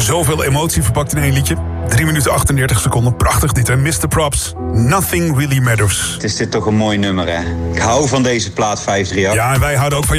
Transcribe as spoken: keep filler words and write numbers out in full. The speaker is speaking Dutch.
Zoveel emotie verpakt in één liedje. drie minuten achtendertig seconden. Prachtig dit, hè? mister Props. Nothing Really Matters. Het is dit toch een mooi nummer, hè? Ik hou van deze plaat vijf drie acht. Ja, en wij houden ook van